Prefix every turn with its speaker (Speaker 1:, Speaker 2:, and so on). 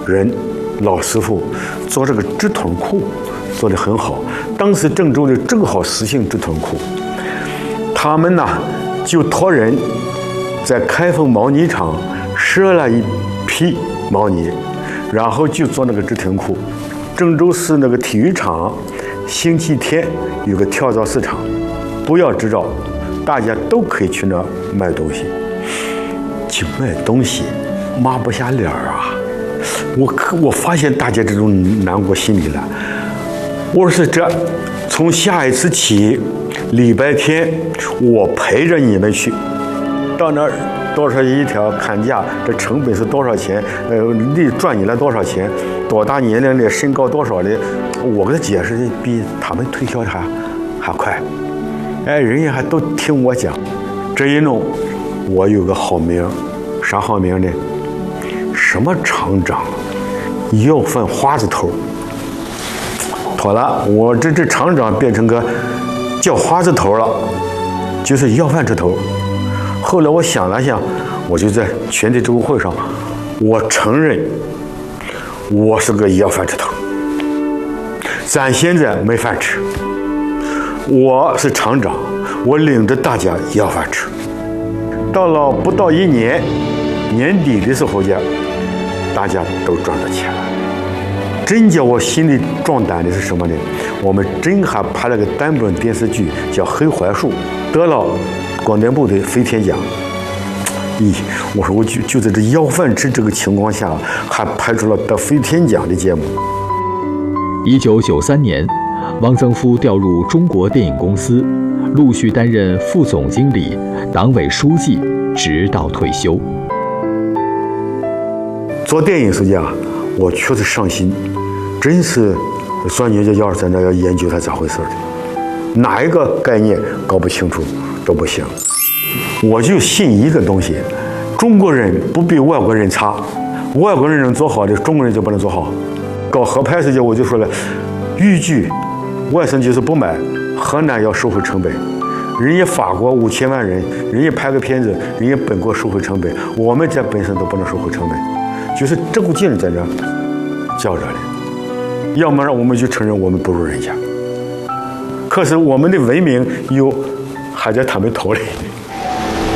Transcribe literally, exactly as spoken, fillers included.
Speaker 1: 人老师傅做这个直筒裤做得很好。当时郑州的正好实行直筒裤，他们呢就托人在开封毛呢厂赊了一批毛呢，然后就做那个直筒裤。郑州市那个体育场星期天有个跳蚤市场，不要执照，大家都可以去那卖东西。去卖东西抹不下脸啊！我可我发现大家这种难过心理了。我说这从下一次起，礼拜天我陪着你们去，到那儿多少一条砍价，这成本是多少钱？呃，利赚你来多少钱？多大年龄的，身高多少的？我给他解释的比他们推销的还还快。哎，人家还都听我讲。这一弄，我有个好名，啥好名呢？什么厂长？要饭花子头。妥了，我这这厂长变成个叫花子头了，就是要饭之头。后来我想了想，我就在全体周会上，我承认我是个要饭之头。咱现在没饭吃，我是厂长，我领着大家要饭吃。到了不到一年年底的时候呀，大家都赚到钱了。真叫我心里壮胆的是什么呢？我们真还拍了个单本电视剧，叫《黑槐树》，得了广电部的飞天奖。咦，我说我就就在这要饭吃这个情况下，还拍出了得飞天奖的节目。
Speaker 2: 一九九三年，汪曾夫调入中国电影公司，陆续担任副总经理、党委书记，直到退休。
Speaker 1: 做电影时间啊，我确实上心，真是算你这要是在那要研究它咋回事的，哪一个概念搞不清楚都不行。我就信一个东西，中国人不比外国人差，外国人能做好的，中国人就不能做好。搞合拍时间我就说了，豫剧外省就是不买，河南要收回成本。人家法国五千万人，人家拍个片子，人家本国收回成本，我们在本省都不能收回成本，就是这股劲在这较着的。要么让我们就承认我们不如人家，可是我们的文明又还在他们头里。